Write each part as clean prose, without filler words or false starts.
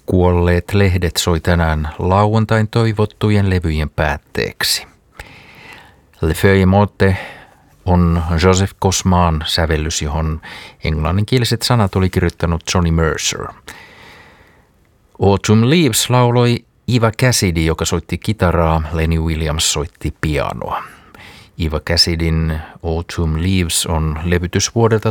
Kuolleet lehdet soi tänään lauantain toivottujen levyjen päätteeksi. Le Feuille Morte on Joseph Cosman sävellys, johon englanninkieliset sanat oli kirjoittanut Johnny Mercer. Autumn Leaves lauloi Eva Cassidy, joka soitti kitaraa, Lenny Williams soitti pianoa. Eva Cassidyn Autumn Leaves on levytys vuodelta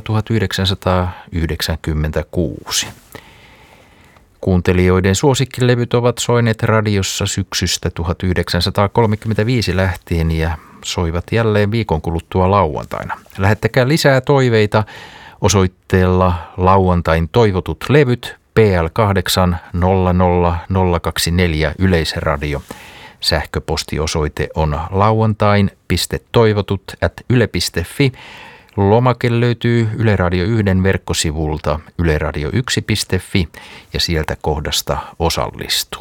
1996. Kuuntelijoiden suosikkilevyt ovat soineet radiossa syksystä 1935 lähtien ja soivat jälleen viikon kuluttua lauantaina. Lähettäkää lisää toiveita osoitteella lauantain toivotut levyt PL 8 00024 Yleisradio. Sähköpostiosoite on lauantain.toivotut@yle.fi. Lomake löytyy Yle Radio 1 verkkosivulta yleradio1.fi ja sieltä kohdasta osallistu.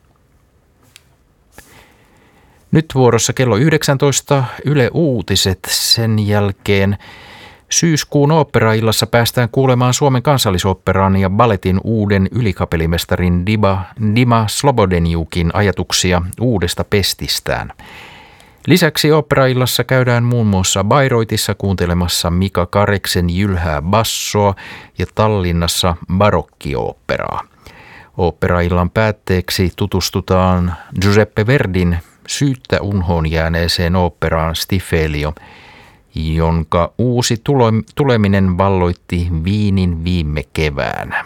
Nyt vuorossa kello 19 Yle Uutiset. Sen jälkeen syyskuun oopperaillassa päästään kuulemaan Suomen kansallisoopperan ja balletin uuden ylikapellimestarin Dima Slobodenjukin ajatuksia uudesta pestistään. Lisäksi oopperaillassa käydään muun muassa Bayreuthissa kuuntelemassa Mika Kareksen jylhää bassoa ja Tallinnassa barokki-oopperaa. Oopperaillan päätteeksi tutustutaan Giuseppe Verdin syyttä unhoon jääneeseen oopperaan Stifelio, jonka uusi tuleminen valloitti Viinin viime keväänä.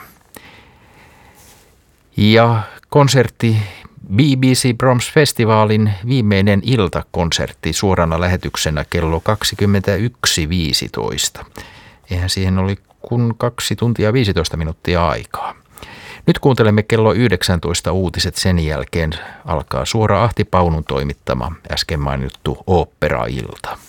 Ja konsertti BBC Proms-festivaalin viimeinen iltakonsertti suorana lähetyksenä kello 21.15. Eihän siihen oli kun 2 tuntia 15 minuuttia aikaa. Nyt kuuntelemme kello 19 uutiset, sen jälkeen alkaa suora Ahti Paunun toimittama äsken mainittu oopperailta.